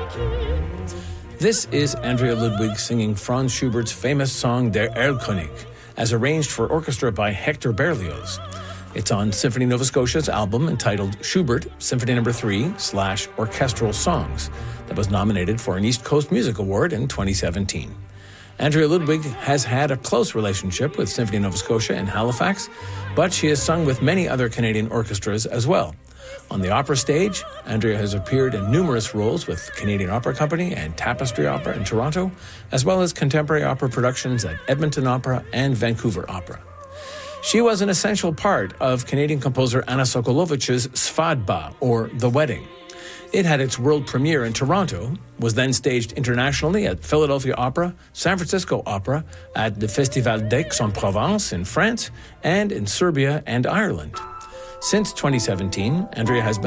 This is Andrea Ludwig singing Franz Schubert's famous song Der Erlkönig, as arranged for orchestra by Hector Berlioz. It's on Symphony Nova Scotia's album entitled Schubert Symphony No. 3/Orchestral Songs that was nominated for an East Coast Music Award in 2017. Andrea Ludwig has had a close relationship with Symphony Nova Scotia in Halifax, but she has sung with many other Canadian orchestras as well. On the opera stage, Andrea has appeared in numerous roles with Canadian Opera Company and Tapestry Opera in Toronto, as well as contemporary opera productions at Edmonton Opera and Vancouver Opera. She was an essential part of Canadian composer Anna Sokolovich's Svadba, or The Wedding. It had its world premiere in Toronto, was then staged internationally at Philadelphia Opera, San Francisco Opera, at the Festival d'Aix-en-Provence in France, and in Serbia and Ireland. Since 2017, Andrea has been